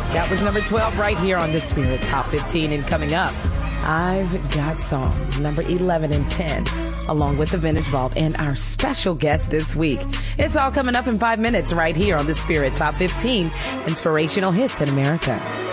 That was number 12 right here on the Spirit Top 15. And coming up, I've Got Songs, number 11 and 10, along with the Vintage Vault and our special guest this week. It's all coming up in 5 minutes right here on the Spirit Top 15, Inspirational Hits in America.